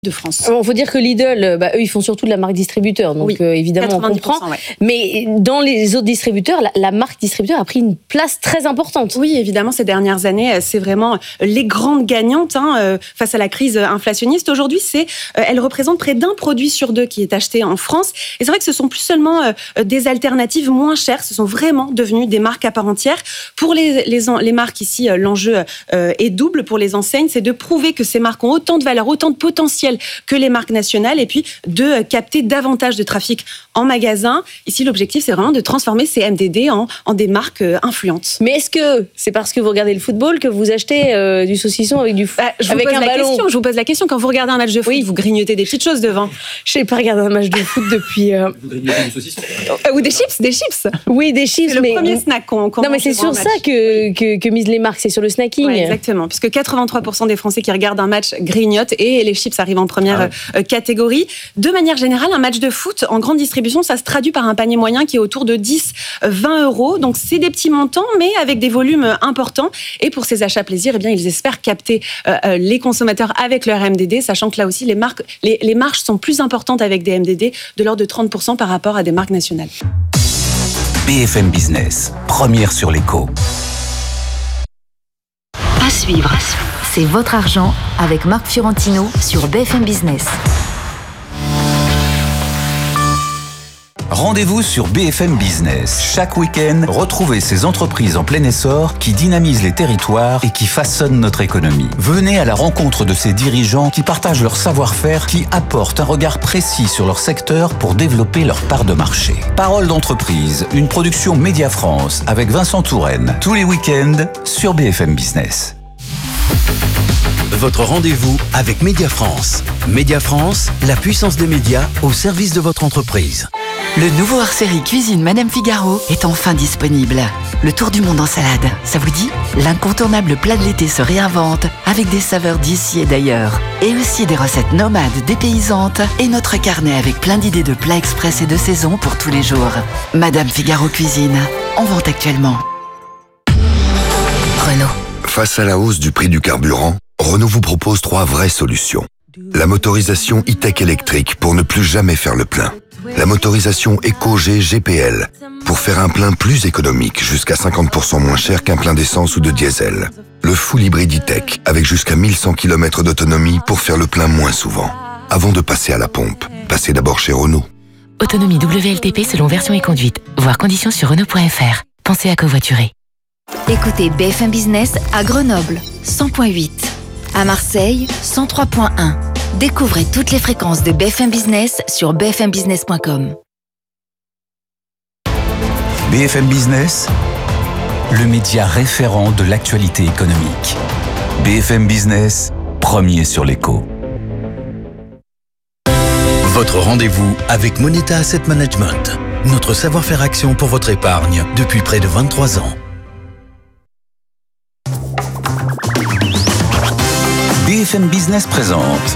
de France. Il faut dire que Lidl, eux, ils font surtout de la marque distributeur, donc oui, évidemment on comprend. Ouais. Mais dans les autres distributeurs, la marque distributeur a pris une place très importante. Oui, évidemment, ces dernières années, c'est vraiment les grandes gagnantes face à la crise inflationniste. Aujourd'hui, elle représente près d'un produit sur deux qui est acheté en France. Et c'est vrai que ce sont plus seulement des alternatives moins chères, ce sont vraiment devenues des marques à part entière. Pour les marques ici, l'enjeu est double pour les enseignes, c'est de prouver que ces marques ont autant de valeur, autant de potentiel que les marques nationales et puis de capter davantage de trafic en magasin. Ici, l'objectif, c'est vraiment de transformer ces MDD en des marques influentes. Mais est-ce que c'est parce que vous regardez le football que vous achetez du saucisson avec avec un ballon? Je vous pose la question. Quand vous regardez un match de foot, vous grignotez des petites choses devant. Je n'ai pas regardé un match de foot depuis... Vous grignotez du saucisson ou des chips. Oui, des chips. C'est le premier snack qu'on non, mais c'est sur ça que misent les marques, c'est sur le snacking. Ouais, exactement, puisque 83% des Français qui regardent un match grignotent et les chips arrivent en première catégorie. De manière générale, un match de foot en grande distribution, ça se traduit par un panier moyen qui est autour de 10-20 euros. Donc, c'est des petits montants, mais avec des volumes importants. Et pour ces achats plaisir, ils espèrent capter les consommateurs avec leur MDD, sachant que là aussi, les marges sont plus importantes avec des MDD, de l'ordre de 30% par rapport à des marques nationales. BFM Business, première sur l'écho. À suivre, c'est Votre Argent avec Marc Fiorentino sur BFM Business. Rendez-vous sur BFM Business. Chaque week-end, retrouvez ces entreprises en plein essor qui dynamisent les territoires et qui façonnent notre économie. Venez à la rencontre de ces dirigeants qui partagent leur savoir-faire, qui apportent un regard précis sur leur secteur pour développer leur part de marché. Parole d'entreprise, une production Média France avec Vincent Touraine. Tous les week-ends sur BFM Business. Votre rendez-vous avec Média France. Média France, la puissance des médias au service de votre entreprise. Le nouveau hors-série Cuisine Madame Figaro est enfin disponible. Le tour du monde en salade, ça vous dit? L'incontournable plat de l'été se réinvente avec des saveurs d'ici et d'ailleurs. Et aussi des recettes nomades, dépaysantes et notre carnet avec plein d'idées de plats express et de saison pour tous les jours. Madame Figaro Cuisine, en vente actuellement. Renault. Face à la hausse du prix du carburant, Renault vous propose 3 vraies solutions. La motorisation e-tech électrique pour ne plus jamais faire le plein. La motorisation EcoG GPL pour faire un plein plus économique, jusqu'à 50% moins cher qu'un plein d'essence ou de diesel. Le full hybride e-tech avec jusqu'à 1100 km d'autonomie pour faire le plein moins souvent. Avant de passer à la pompe, passez d'abord chez Renault. Autonomie WLTP selon version et conduite. Voir conditions sur Renault.fr. Pensez à covoiturer. Écoutez BFM Business à Grenoble, 100.8. À Marseille, 103.1. Découvrez toutes les fréquences de BFM Business sur bfmbusiness.com. BFM Business, le média référent de l'actualité économique. BFM Business, premier sur l'écho. Votre rendez-vous avec Moneta Asset Management. Notre savoir-faire action pour votre épargne depuis près de 23 ans. BFM Business présente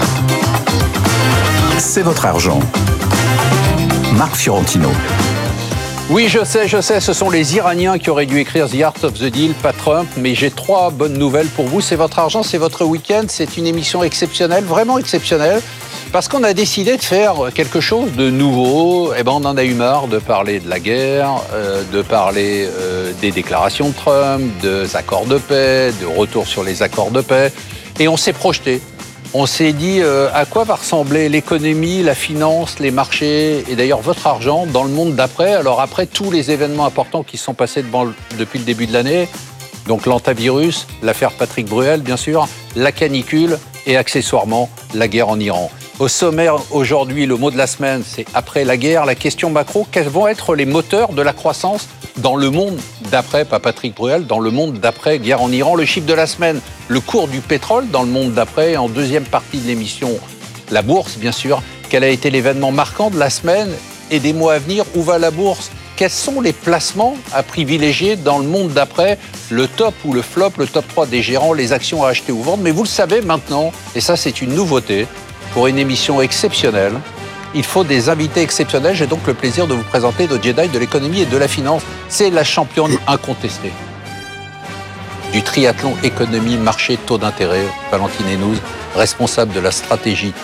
C'est votre argent. Marc Fiorentino. Oui, je sais, ce sont les Iraniens qui auraient dû écrire The Art of the Deal, pas Trump, mais j'ai 3 bonnes nouvelles pour vous. C'est votre argent, c'est votre week-end, c'est une émission exceptionnelle, vraiment exceptionnelle, parce qu'on a décidé de faire quelque chose de nouveau. Eh ben, on en a eu marre de parler de la guerre, de parler des déclarations de Trump, des accords de paix, de retour sur les accords de paix. Et on s'est projeté. On s'est dit à quoi va ressembler l'économie, la finance, les marchés et d'ailleurs votre argent dans le monde d'après. Alors après tous les événements importants qui sont passés depuis le début de l'année, donc l'antavirus, l'affaire Patrick Bruel bien sûr, la canicule et accessoirement la guerre en Iran. Au sommaire aujourd'hui, le mot de la semaine, c'est après la guerre, la question macro, quels vont être les moteurs de la croissance dans le monde d'après, pas Patrick Bruel, dans le monde d'après guerre en Iran. Le chiffre de la semaine, le cours du pétrole dans le monde d'après. En deuxième partie de l'émission, la bourse, bien sûr. Quel a été l'événement marquant de la semaine et des mois à venir? Où va la bourse? Quels sont les placements à privilégier dans le monde d'après? Le top ou le flop, le top 3 des gérants, les actions à acheter ou vendre. Mais vous le savez maintenant, et ça c'est une nouveauté, pour une émission exceptionnelle, il faut des invités exceptionnels. J'ai donc le plaisir de vous présenter nos Jedi de l'économie et de la finance. C'est la championne incontestée du triathlon économie, marché, taux d'intérêt. Valentine Hénouz, responsable de la stratégie